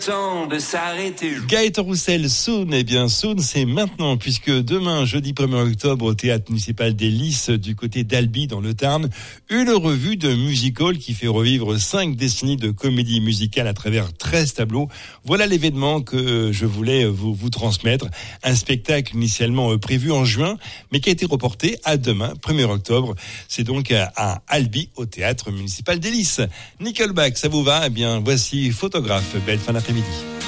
Temps de s'arrêter. Gaëtan Roussel, Soon, eh bien Soon, c'est maintenant, puisque demain, jeudi 1er octobre, au théâtre municipal des Lys, du côté d'Albi, dans le Tarn, une revue de musical qui fait revivre 5 décennies de comédie musicale à travers 13 tableaux. Voilà l'événement que je voulais vous transmettre. Un spectacle initialement prévu en juin, mais qui a été reporté à demain, 1er octobre. C'est donc à Albi, au théâtre municipal des Lys. Nickelback, ça vous va? Eh bien, voici Photographe. Belle fin d'après-midi.